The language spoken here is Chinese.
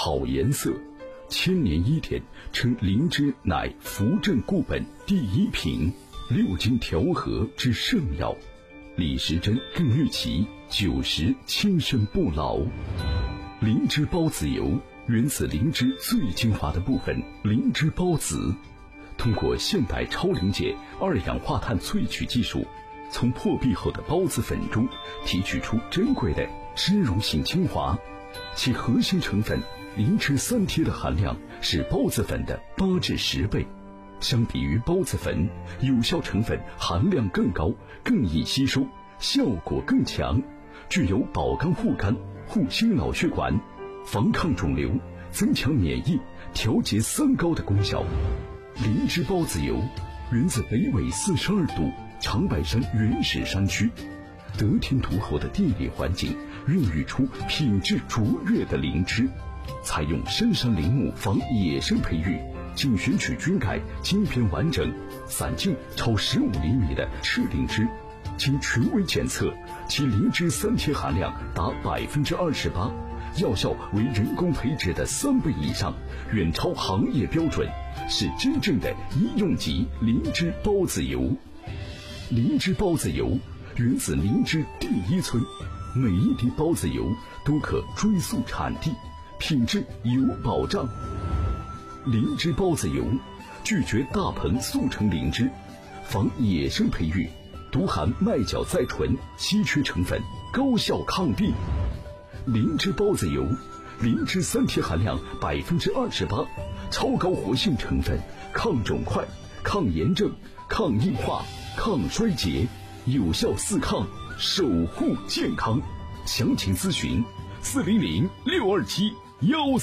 好颜色，千年一点，称灵芝乃扶正固本第一品，6经调和之圣药。李时珍更誉其90轻身不老。灵芝孢子油源自灵芝最精华的部分灵芝孢子，通过现代超临界2氧化碳萃取技术，从破壁后的孢子粉中提取出珍贵的脂溶性精华，其核心成分灵芝3萜的含量是孢子粉的8至10倍，相比于孢子粉，有效成分含量更高，更易吸收，效果更强，具有保肝护肝、护心脑血管、防抗肿瘤、增强免疫、调节三高的功效。灵芝孢子油源自北纬42度长白山原始山区，得天独厚的地理环境孕育出品质卓越的灵芝，采用深山林木防野生培育，仅选取菌盖茎片完整、散茎超15厘米的赤灵芝，经权威检测，其灵芝3萜含量达28%，药效为人工培植的3倍以上，远超行业标准，是真正的医用级灵芝孢子油。灵芝孢子油源自灵芝第一村，每一滴孢子油都可追溯产地，品质有保障。灵芝孢子油拒绝大棚速成灵芝，防野生培育，独含麦角甾醇稀缺成分，高效抗病。灵芝孢子油灵芝3萜含量28%，超高活性成分，抗肿块、抗炎症、抗硬化、抗衰竭，有效4抗，守护健康。详情咨询400-627-1